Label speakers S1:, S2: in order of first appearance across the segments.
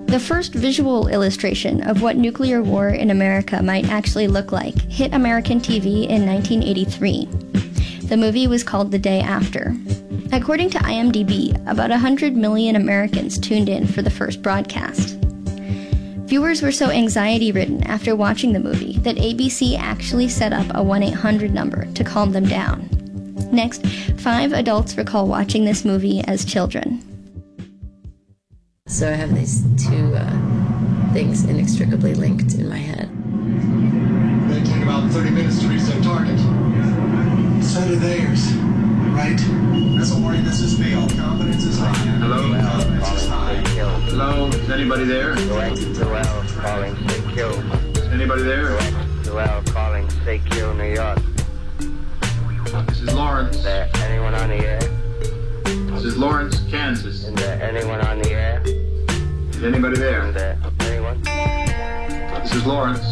S1: The first visual illustration of what nuclear war in America might actually look like hit American TV in 1983. The movie was called The Day After. According to IMDb, about 100 million Americans tuned in for the first broadcast. Viewers were so anxiety-ridden after watching the movie that ABC actually set up a 1-800 number to calm them down. Next, 5 adults recall watching this movie as children.
S2: So I have these two things inextricably linked in my head.
S3: They take about 30 minutes to reach their target. So do theirs, right? That's a warning. This is Bill. Confidence is high.
S4: Hello?
S3: Confidence is high.
S4: Hello? Is anybody there?
S5: Joel calling, say kill.
S4: Is anybody there?
S5: Joel calling, say kill New York.
S4: This is Lawrence.
S5: Is there anyone on the air?
S4: This is Lawrence, Kansas.
S5: Is there anyone on the air?
S4: Is anybody
S5: Is
S4: there?
S5: there anyone?
S4: This is Lawrence.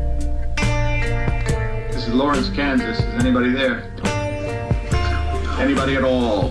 S4: This is Lawrence, Kansas. Is anybody there? Anybody at all?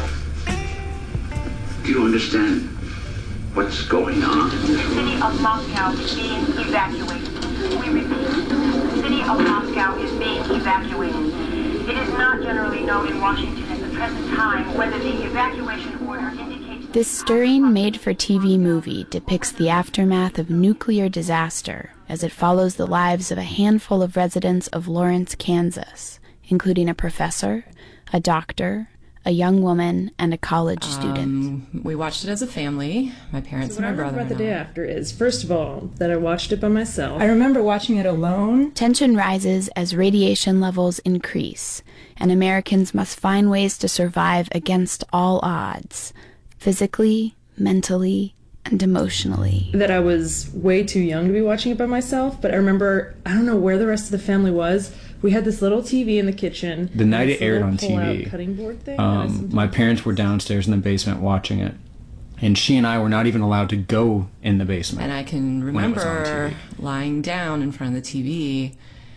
S6: Do you understand what's going on in this
S7: The
S6: room?
S7: city of Moscow is being evacuated. We repeat, the city of Moscow is being evacuated. It is not generally known in Washington at the present time whether the evacuation order indicates...
S8: This stirring made-for-TV movie depicts the aftermath of nuclear disaster as it follows the lives of a handful of residents of Lawrence, Kansas, including a professor, a doctor, a young woman, and a college student.
S9: We watched it as a family, my parents
S10: So
S9: and my
S10: what I
S9: brother.
S10: remember about The Day After is, first of all, that I watched it by myself.
S11: I remember watching it alone.
S8: Tension rises as radiation levels increase, and Americans must find ways to survive against all odds, physically, mentally, and emotionally.
S10: That I was way too young to be watching it by myself, but I remember, I don't know where the rest of the family was. We had this little TV in the kitchen.
S12: The night it aired on
S10: pull-out
S12: TV,
S10: cutting board thing,
S12: my parents were downstairs in the basement watching it, and she and I were not even allowed to go in the basement.
S9: And I can
S12: when it was on
S9: remember
S12: TV.
S9: lying down in front of the TV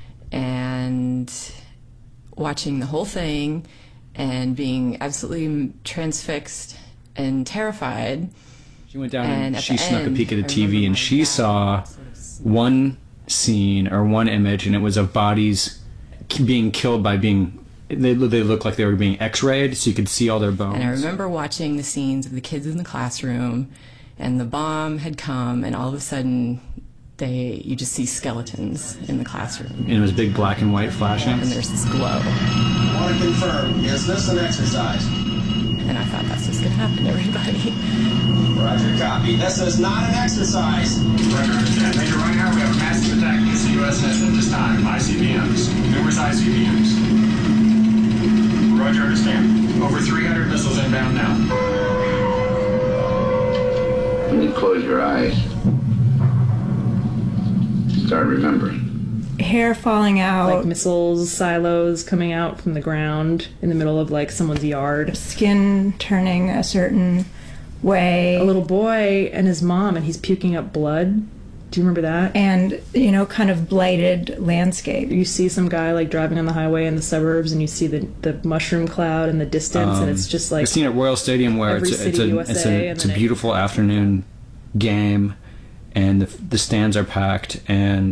S9: and watching the whole thing and being absolutely transfixed and terrified.
S12: She went down
S9: And
S12: and
S9: at
S12: she
S9: the
S12: snuck a
S9: end,
S12: peek at the
S9: I
S12: TV,
S9: remember
S12: and
S9: my
S12: she
S9: dad
S12: saw
S9: sort of
S12: one scene or one image, and it was of bodies being killed by being... They looked like they were being x-rayed, so you could see all their bones.
S9: And I remember watching the scenes of the kids in the classroom, and the bomb had come, and all of a sudden, you just see skeletons in the classroom.
S12: And it was big black and white flashing.
S9: And there's this glow.
S3: I want to confirm, is this an exercise?
S9: And I thought, that's what's going to happen to everybody.
S3: Roger, copy. This is not an exercise.
S13: Roger, understand. Major, right now we have a massive attack against the USS at this time. ICBMs. Numerous ICBMs. Roger, understand. Over 300 missiles inbound now.
S6: When you close your eyes, start remembering.
S11: Hair falling out.
S10: Like missiles, silos coming out from the ground in the middle of like someone's yard.
S11: Skin turning a certain way.
S10: A little boy and his mom, and he's puking up blood. Do you remember that?
S11: And, kind of blighted landscape.
S10: You see some guy like driving on the highway in the suburbs, and you see the mushroom cloud in the distance, and it's just like
S12: I've seen at Royal Stadium where
S10: every city USA,
S12: it's a beautiful afternoon game, and the stands are packed, and